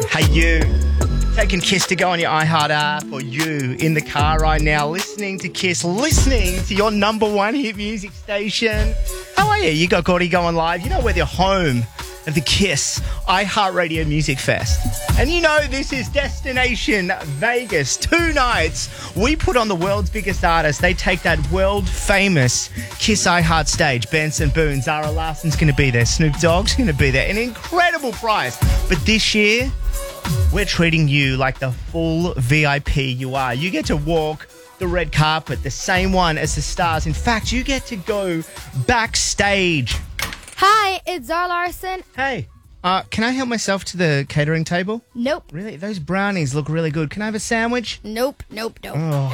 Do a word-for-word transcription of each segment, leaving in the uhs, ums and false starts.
Hey, you. Taking Kiss to go on your iHeart app, or you in the car right now listening to Kiss, listening to your number one hit music station. How are you? You got Gordy going live. You know we're the home of the Kiss iHeartRadio Music Fest. And you know this is Destination Vegas. Two nights we put on the world's biggest artists. They take that world famous Kiss iHeart stage. Benson Boone, Zara Larson's going to be there. Snoop Dogg's going to be there. An incredible prize. But this year, we're treating you like the full V I P you are. You get to walk the red carpet, the same one as the stars. In fact, you get to go backstage. Hi, it's Zara Larson. Hey, uh, can I help myself to the catering table? Nope. Really? Those brownies look really good. Can I have a sandwich? Nope, nope, nope. Oh.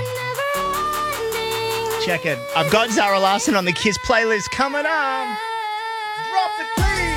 Check it. I've got Zara Larson on the Kiss playlist coming up. Drop the key.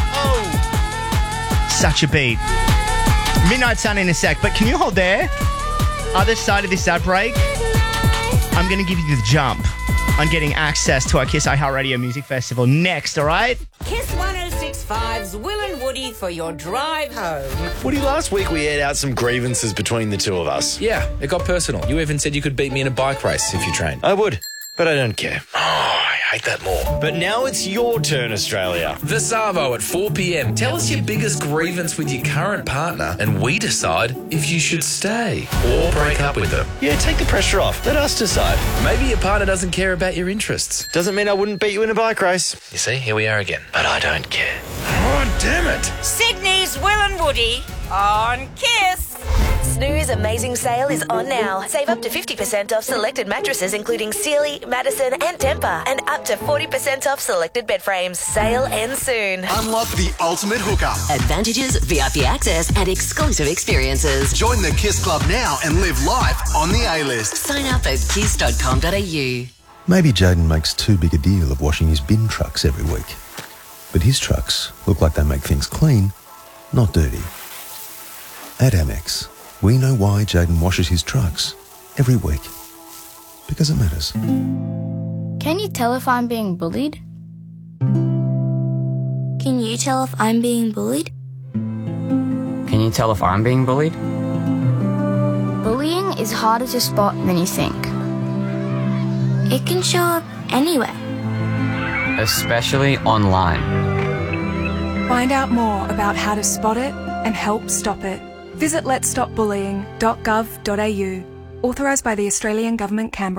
Oh. Such a beat. Midnight Sun in a sec, but can you hold there? Other side of this outbreak, I'm going to give you the jump on getting access to our Kiss iHeartRadio Music Festival next, all right? Kiss one oh six point five's Will and Woody for your drive home. Woody, last week we aired out some grievances between the two of us. Yeah, it got personal. You even said you could beat me in a bike race if you trained. I would, but I don't care. Oh, I hate that more. But now it's your turn, Australia. The Savo at four p.m. Tell us your biggest grievance with your current partner and we decide if you should stay or break up with them. Yeah, take the pressure off. Let us decide. Maybe your partner doesn't care about your interests. Doesn't mean I wouldn't beat you in a bike race. You see, here we are again. But I don't care. Oh, damn it. Sydney's Will and Woody on Kiss. Snooze Amazing Sale is on now. Save up to fifty percent off selected mattresses including Sealy, Madison and Tempur, and up to forty percent off selected bed frames. Sale ends soon. Unlock the ultimate hookup. Advantages, V I P access and exclusive experiences. Join the Kiss Club now and live life on the A-list. Sign up at kiss dot com dot a u. Maybe Jaden makes too big a deal of washing his bin trucks every week. But his trucks look like they make things clean, not dirty. At Amex, we know why Jaden washes his trucks every week. Because it matters. Can you tell if I'm being bullied? Can you tell if I'm being bullied? Can you tell if I'm being bullied? Bullying is harder to spot than you think. It can show up anywhere. Especially online. Find out more about how to spot it and help stop it. Visit lets stop bullying dot gov dot a u. Authorised by the Australian Government, Canberra.